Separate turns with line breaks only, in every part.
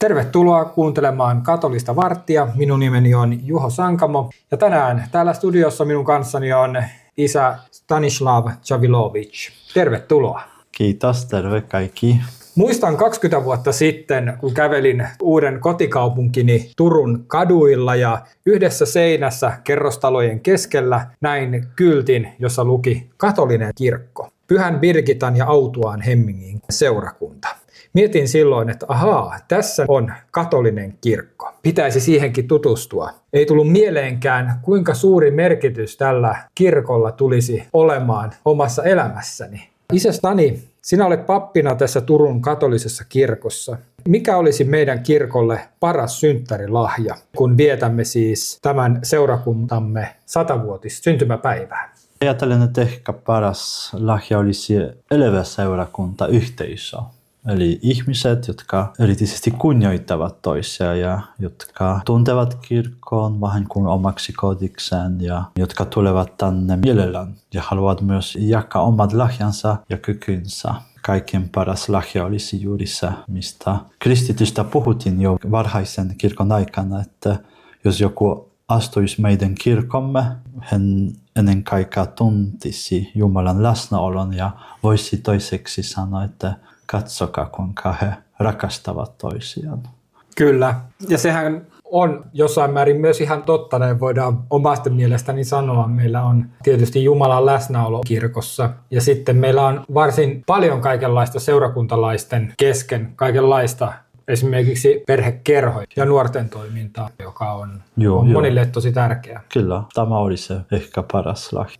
Tervetuloa kuuntelemaan Katolista varttia. Minun nimeni on Juho Sankamo ja tänään täällä studiossa minun kanssani on isä Stanislav Chavilovic. Tervetuloa.
Kiitos, terve kaikki.
Muistan 20 vuotta sitten, kun kävelin uuden kotikaupunkini Turun kaduilla ja yhdessä seinässä kerrostalojen keskellä näin kyltin, jossa luki katolinen kirkko. Pyhän Birgitan ja Autuaan Hemmingin seurakunta. Mietin silloin, että tässä on katolinen kirkko. Pitäisi siihenkin tutustua. Ei tullut mieleenkään, kuinka suuri merkitys tällä kirkolla tulisi olemaan omassa elämässäni. Isä Stani, sinä olet pappina tässä Turun katolisessa kirkossa. Mikä olisi meidän kirkolle paras synttärilahja, kun vietämme siis tämän seurakuntamme 100-vuotis syntymäpäivää?
Ajattelen, että ehkä paras lahja olisi elävä seurakunta, yhteisö. Eli ihmiset, jotka erityisesti kunnioittavat toisia ja jotka tuntevat kirkkoon vähän kuin omaksi kodikseen ja jotka tulevat tänne mielellään ja haluavat myös jakaa omat lahjansa ja kykynsä. Kaikkein paras lahja olisi juuri se, mistä kristitystä puhuttiin jo varhaisen kirkon aikana, että jos joku astuisi meidän kirkomme, hän ennen kaikkea tuntisi Jumalan läsnäolon ja voisi toiseksi sanoa, että katsokaa, kuinka he rakastavat toisiaan.
Kyllä, ja sehän on jossain määrin myös ihan totta, näin voidaan omasta mielestäni sanoa. Meillä on tietysti Jumalan läsnäolo kirkossa, ja sitten meillä on varsin paljon kaikenlaista seurakuntalaisten kesken, kaikenlaista esimerkiksi perhekerhoja ja nuorten toimintaa, joka on monille tosi tärkeää.
Kyllä, tämä oli se ehkä paras lahja.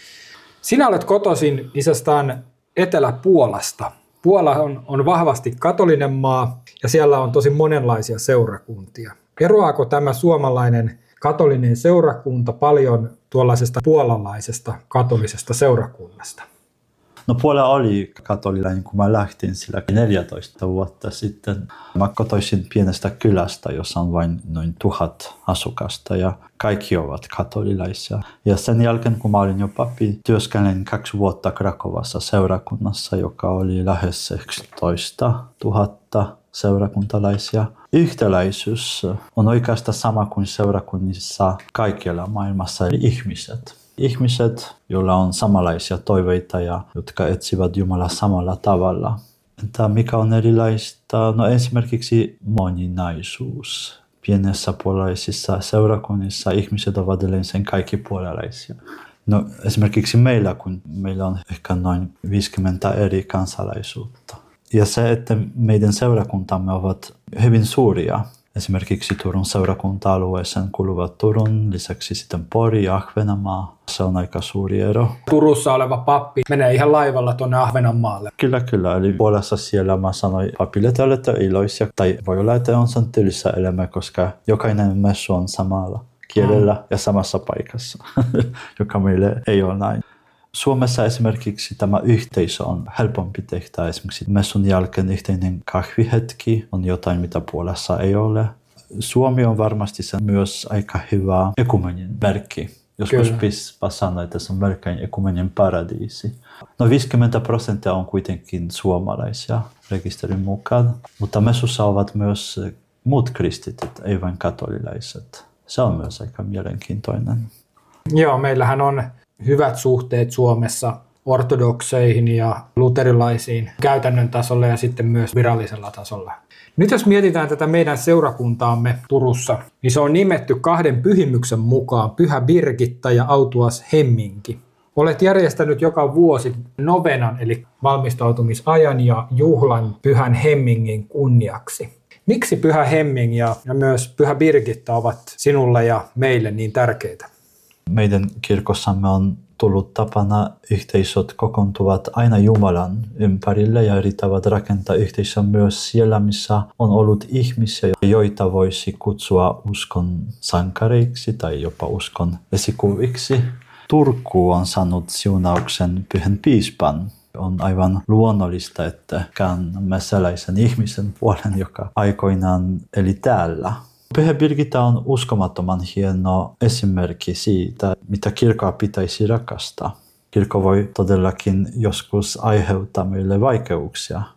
Sinä olet kotoisin isästään Etelä-Puolasta. Puola on vahvasti katolinen maa ja siellä on tosi monenlaisia seurakuntia. Eroaako tämä suomalainen katolinen seurakunta paljon tuollaisesta puolalaisesta katolisesta seurakunnasta?
No Puola oli katolilainen, kun mä lähtin sillä 14 vuotta sitten. Mä kotoisin pienestä kylästä, jossa on vain noin 1000 asukasta ja kaikki ovat katolilaisia. Ja sen jälkeen, kun mä olin jo pappi, työskennelin 2 vuotta Krakovassa seurakunnassa, joka oli lähes 11 000 seurakuntalaisia. Yhtäläisyys on oikeastaan sama kuin seurakunnissa kaikkialla maailmassa, eli ihmiset. Ihmiset, joilla on samanlaisia toiveita ja jotka etsivät Jumalaa samalla tavalla. Entä mikä on erilaista? No esimerkiksi moninaisuus. Pienessä puolalaisissa seurakunnissa ihmiset ovat edelleen kaikki puolalaisia. No esimerkiksi meillä, kun meillä on ehkä noin 50 eri kansalaisuutta. Ja se, että meidän seurakuntamme ovat hyvin suuria. Esimerkiksi Turun seurakunta-alueeseen kuuluvat Turun, lisäksi sitten Pori ja Ahvenanmaa. Se on aika suuri ero.
Turussa oleva pappi menee ihan laivalla tuonne Ahvenanmaalle.
Kyllä. Eli Puolassa siellä mä sanoin papille, että olette iloisia. Tai voi olla, että on sen tylsä elämä, koska jokainen messu on samalla kielellä ja samassa paikassa, joka meille ei ole näin. Suomessa esimerkiksi tämä yhteisö on helpompi tehdä. Esimerkiksi messun jälkeen yhteinen kahvihetki on jotain, mitä Puolassa ei ole. Suomi on varmasti se myös aika hyvä ekumenien merkki. Joskus pispa sanoi, että se on melkein ekumenien paradiisi. No 50% on kuitenkin suomalaisia rekisterin mukaan, mutta messussa ovat myös muut kristityt, ei vain katolilaiset. Se on myös aika mielenkiintoinen.
Joo, meillähän on hyvät suhteet Suomessa ortodokseihin ja luterilaisiin käytännön tasolla ja sitten myös virallisella tasolla. Nyt jos mietitään tätä meidän seurakuntaamme Turussa, niin se on nimetty 2 pyhimyksen mukaan, Pyhä Birgitta ja Autuas Hemminki. Olet järjestänyt joka vuosi novenan eli valmistautumisajan ja juhlan Pyhän Hemmingin kunniaksi. Miksi Pyhä Hemming ja myös Pyhä Birgitta ovat sinulle ja meille niin tärkeitä?
Meidän kirkossamme on tullut tapana yhteisöt kokoontuvat aina Jumalan ympärille ja yrittävät rakentaa yhteisöä myös siellä, missä on ollut ihmisiä, joita voisi kutsua uskon sankareiksi tai jopa uskon esikuviksi. Turku on saanut siunauksen pyhän piispan. On aivan luonnollista, että käännämme sellaisen ihmisen puolen, joka aikoinaan eli täällä. Pyhä Birgitta on uskomattoman hieno esimerkki siitä, mitä kirkkoa pitäisi rakastaa. Kirkko voi todellakin joskus aiheuttaa meille vaikeuksia.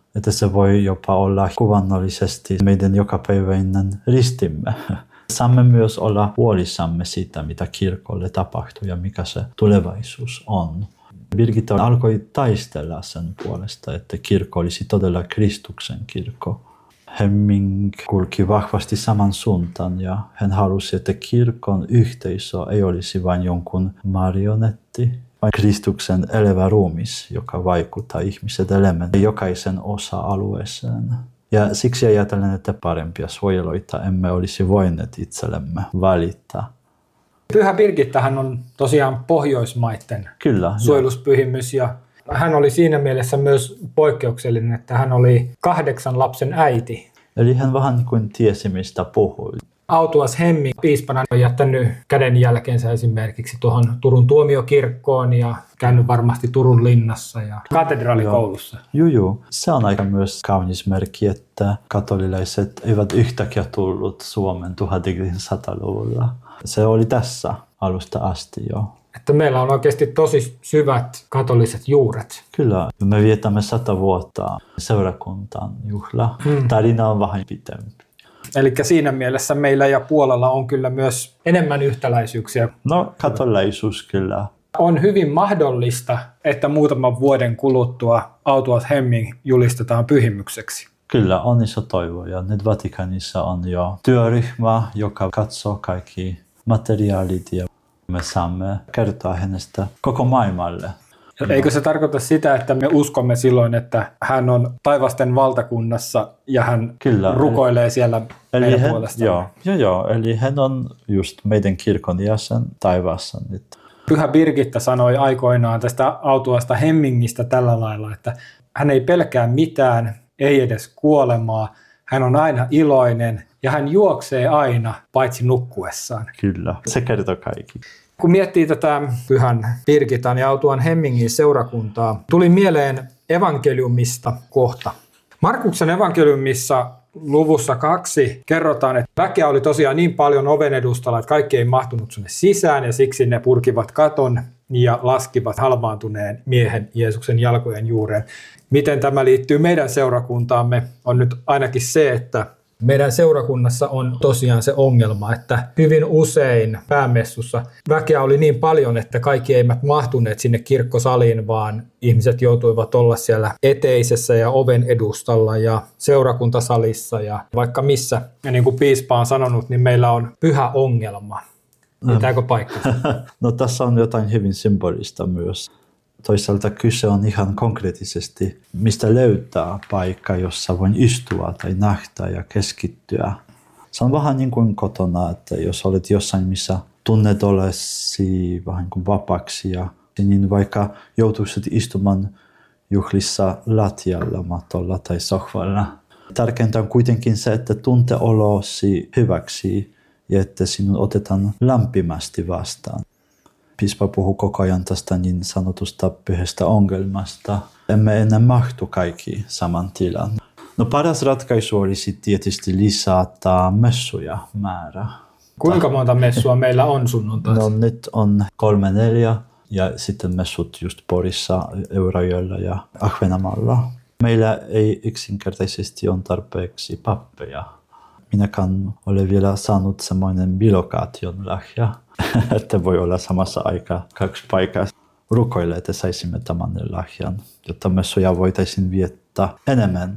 Että se voi jopa olla kuvannollisesti meidän jokapäiväinen ristimme. Saamme myös olla huolissamme siitä, mitä kirkolle tapahtuu ja mikä se tulevaisuus on. Birgitta alkoi taistella sen puolesta, että kirkko olisi todella Kristuksen kirkko. Hemming kulki vahvasti saman suuntaan ja hän halusi, että kirkon yhteisö ei olisi vain jonkun marionetti, vaan Kristuksen elävä ruumis, joka vaikuttaa ihmiset elämään jokaisen osa-alueeseen. Ja siksi ajattelen, että parempia suojeluita emme olisi voineet itsellemme valita.
Pyhä Birgittahan on tosiaan Pohjoismaiden suojeluspyhimys ja hän oli siinä mielessä myös poikkeuksellinen, että hän oli 8 lapsen äiti.
Eli hän vähän niin kuin tiesi, mistä puhui.
Autuas Hemming piispana on jättänyt kädenjälkensä esimerkiksi tuohon Turun tuomiokirkkoon ja käynyt varmasti Turun linnassa ja katedraalikoulussa.
Joo. Se on aika myös kaunis merkki, että katolilaiset eivät yhtäkkiä tullut Suomen 1900-luvulla. Se oli tässä alusta asti jo.
Että meillä on oikeasti tosi syvät katoliset juuret.
Kyllä, me vietämme 100 vuotta seurakuntaan juhla. Tarina on vähän pitempi.
Eli siinä mielessä meillä ja Puolalla on kyllä myös enemmän yhtäläisyyksiä.
No, katolilaisuus kyllä.
On hyvin mahdollista, että muutaman vuoden kuluttua Autuas Hemming julistetaan pyhimykseksi.
Kyllä, on iso toivo. Ja nyt Vatikanissa on jo työryhmä, joka katsoo kaikki materiaalit ja me saamme kertoa hänestä koko maailmalle.
Eikö se tarkoita sitä, että me uskomme silloin, että hän on taivasten valtakunnassa ja hän rukoilee siellä meidän puolestaan?
Joo, eli hän on just meidän kirkon jäsen taivaassa nyt.
Pyhä Birgitta sanoi aikoinaan tästä Autuasta Hemmingistä tällä lailla, että hän ei pelkää mitään, ei edes kuolemaa, hän on aina iloinen ja hän juoksee aina, paitsi nukkuessaan.
Kyllä, se kertoo kaikki.
Kun miettii tätä Pyhän Birgitan ja Autuan Hemmingin seurakuntaa, tuli mieleen evankeliumista kohta. Markuksen evankeliumissa luvussa 2 kerrotaan, että väkeä oli tosiaan niin paljon oven edustalla, että kaikki ei mahtunut sinne sisään ja siksi ne purkivat katon ja laskivat halvaantuneen miehen Jeesuksen jalkojen juureen. Miten tämä liittyy meidän seurakuntaamme on nyt ainakin se, että meidän seurakunnassa on tosiaan se ongelma, että hyvin usein päämessussa väkeä oli niin paljon, että kaikki eivät mahtuneet sinne kirkkosaliin, vaan ihmiset joutuivat olla siellä eteisessä ja oven edustalla ja seurakuntasalissa ja vaikka missä. Ja niin kuin piispa on sanonut, niin meillä on pyhä ongelma. Pitääkö paikkansa?
No tässä on jotain hyvin symbolista myös. Toisaalta kyse on ihan konkreettisesti, mistä löytää paikka, jossa voin istua tai nähdä ja keskittyä. Se on vähän niin kuin kotona, että jos olet jossain, missä tunnet olesi vähän kuin vapaaksi, niin vaikka joutuisit istumaan juhlissa lattialla, matolla tai sohvalla. Tärkeintä on kuitenkin se, että tunte olosi hyväksi ja että sinun otetaan lämpimästi vastaan. Piispa puhuu koko ajan tästä niin sanotusta pyhästä ongelmasta. Emme enää mahtu kaikki saman tilan. No paras ratkaisu olisi tietysti lisätä messuja määrä.
Kuinka monta messua meillä on sunnuntaisi?
No nyt on 3-4 ja sitten messut just Porissa, Eurajoella ja Ahvenanmaalla. Meillä ei yksinkertaisesti ole tarpeeksi pappeja. Minäkään olen vielä saanut semmoinen bilokaation lahja, että voi olla samassa aikaa 2 paikkaa. Rukoile, että saisimme tämän lahjan, jotta messuja voitaisiin viettää enemmän.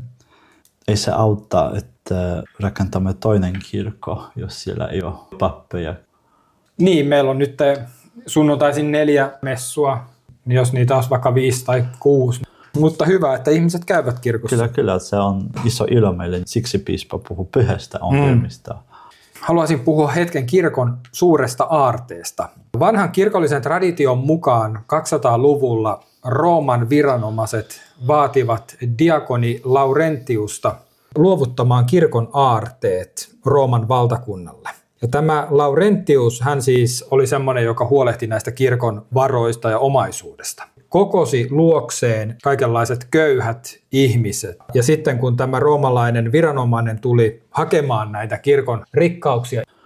Ei se auta, että rakentamme toinen kirkko, jos siellä ei ole pappeja.
Niin, meillä on nyt sunnuntaisin 4 messua, jos niitä olisi vaikka 5 tai 6. Mutta hyvä, että ihmiset käyvät kirkossa.
Kyllä, se on iso ilo meille. Siksi piispa puhuu pyhästä ongelmista.
Haluaisin puhua hetken kirkon suuresta aarteesta. Vanhan kirkollisen tradition mukaan 200-luvulla Rooman viranomaiset vaativat diakoni Laurentiusta luovuttamaan kirkon aarteet Rooman valtakunnalle. Ja tämä Laurentius, hän siis oli semmoinen, joka huolehti näistä kirkon varoista ja omaisuudesta. Kokosi luokseen kaikenlaiset köyhät ihmiset. Ja sitten kun tämä roomalainen viranomainen tuli hakemaan näitä kirkon rikkauksia,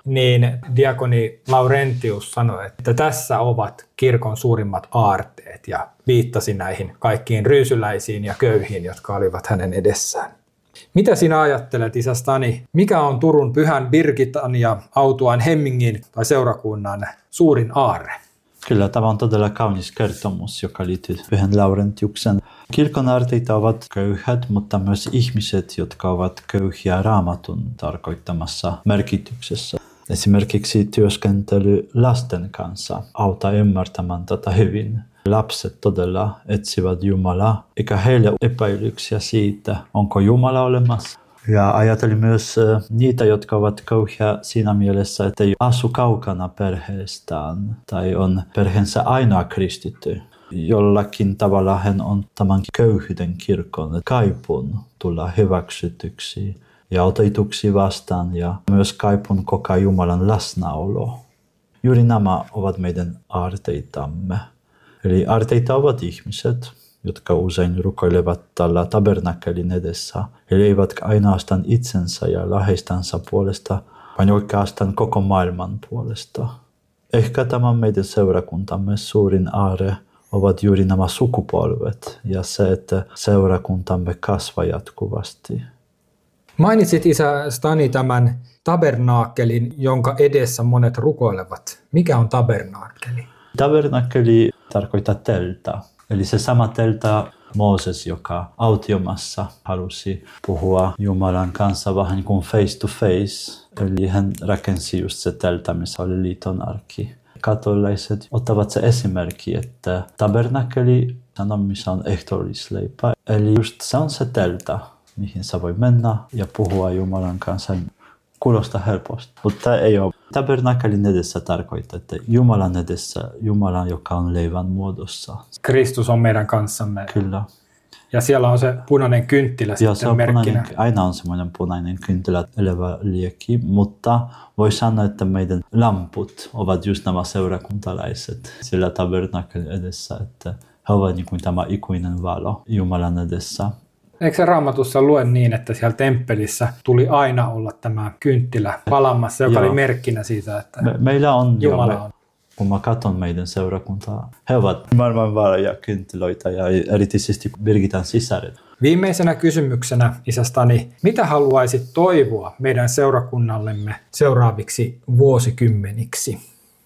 niin diakoni Laurentius sanoi, että tässä ovat kirkon suurimmat aarteet ja viittasi näihin kaikkiin ryysyläisiin ja köyhiin, jotka olivat hänen edessään. Mitä sinä ajattelet, isä Stani? Mikä on Turun Pyhän Birgitan ja Autuaan Hemmingin tai seurakunnan suurin aarre?
Kyllä, tämä on todella kaunis kertomus, joka liittyy Pyhän Laurentiuksen. Kirkon aarteita ovat köyhät, mutta myös ihmiset, jotka ovat köyhiä Raamatun tarkoittamassa merkityksessä. Esimerkiksi työskentely lasten kanssa auttaa ymmärtämään tätä hyvin. Lapset todella etsivät Jumalaa, eikä heille epäilyksiä siitä, onko Jumala olemassa. Ja ajattelin myös niitä, jotka ovat köyhiä siinä mielessä, että ei asu kaukana perheestään tai on perheensä ainoa kristitty. Jollakin tavalla hän on tämän köyhyyden kirkon kaipuun tulla hyväksytyksi ja otetuksi vastaan ja myös kaipuun kokea Jumalan läsnäolo. Juuri nämä ovat meidän aarteitamme. Eli aarteita ovat ihmiset, jotka usein rukoilevat tällä tabernakelin edessä. Eli eivät ainoastaan itsensä ja läheistänsä puolesta, vaan oikeastaan koko maailman puolesta. Ehkä tämä meidän seurakuntamme suurin aarre ovat juuri nämä sukupolvet ja se, että seurakuntamme kasvaa jatkuvasti.
Mainitsit isä Stani tämän tabernaakelin, jonka edessä monet rukoilevat. Mikä on tabernaakkeli?
Tabernakeli tarkoittaa teltta. Eli se sama teltta Mooses, joka autiomassa halusi puhua Jumalan kanssa vähän kuin face to face. Eli hän rakensi just se teltta, missä oli liiton arki. Katolilaiset ottavat se esimerkki, että tabernakeli missä on ehtoollisleipä. Eli just se on se teltta, mihin sä voi mennä ja puhua Jumalan kanssa. Kuulostaa helposti, mutta ei ole. Tabernakelin edessä tarkoittaa, että Jumalan edessä, Jumalan, joka on leivän muodossa.
Kristus on meidän kanssamme.
Kyllä.
Ja siellä on se punainen kynttilä
ja
sitten merkkinä.
Aina on semmoinen punainen kynttilä elävä liekki, mutta voi sanoa, että meidän lamput ovat just nämä seurakuntalaiset sillä tabernakelin edessä, että he ovat niin kuin tämä ikuinen valo Jumalan edessä.
Eikö se Raamatussa lue niin, että siellä temppelissä tuli aina olla tämä kynttilä palamassa, joka oli merkkinä siitä, että
meillä on
Jumala on.
Kun mä katson meidän seurakuntaa, he ovat maailman valoja kynttilöitä ja erityisesti Birgitan sisaret.
Viimeisenä kysymyksenä, isä Stani, mitä haluaisit toivoa meidän seurakunnallemme seuraaviksi vuosikymmeniksi?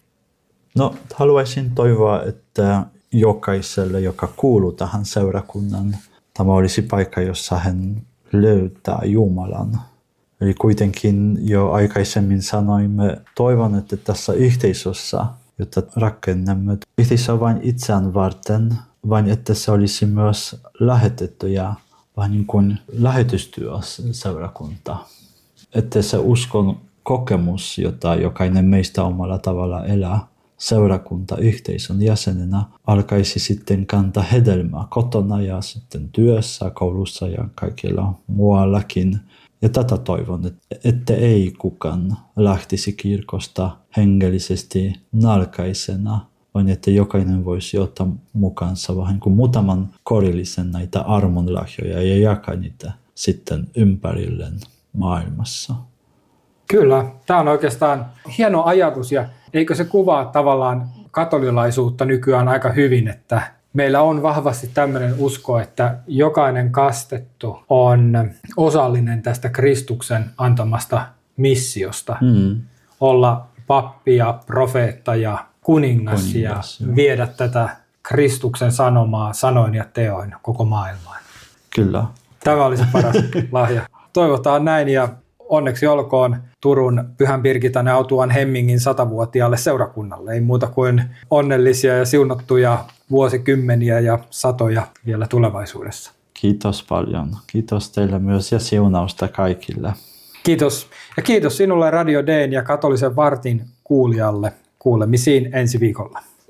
No, haluaisin toivoa, että jokaiselle, joka kuuluu tähän seurakunnan, tämä olisi paikka, jossa hän löytää Jumalan. Eli kuitenkin jo aikaisemmin sanoimme, toivon, että tässä yhteisössä, jota rakennamme, yhteisö vain itseään varten, vaan että se olisi myös lähetetty ja vähän niin kuin lähetystyö seurakunta. Että se uskon kokemus, jota jokainen meistä omalla tavalla elää, seurakunta yhteisön jäsenenä alkaisi sitten kantaa hedelmää kotona ja sitten työssä, koulussa ja kaikilla muuallakin. Ja tätä toivon, että ei kukaan lähtisi kirkosta hengellisesti nälkäisenä, vaan että jokainen voisi ottaa mukansa vähän kuin muutaman korillisen näitä armonlahjoja ja jakaa niitä sitten ympärilleen maailmassa.
Kyllä, tämä on oikeastaan hieno ajatus ja eikö se kuvaa tavallaan katolilaisuutta nykyään aika hyvin, että meillä on vahvasti tämmöinen usko, että jokainen kastettu on osallinen tästä Kristuksen antamasta missiosta. Olla pappi ja profeetta ja kuningas ja viedä tätä Kristuksen sanomaa sanoin ja teoin koko maailmaan.
Kyllä.
Tämä oli se paras lahja. Toivotaan näin ja onneksi olkoon Turun Pyhän Birgitan ja Autuaan Hemmingin 100-vuotiaalle seurakunnalle. Ei muuta kuin onnellisia ja siunattuja vuosikymmeniä ja satoja vielä tulevaisuudessa.
Kiitos paljon. Kiitos teille myös ja siunausta kaikille.
Kiitos. Ja kiitos sinulle Radio D:n ja Katolisen vartin kuulijalle. Kuulemisiin ensi viikolla.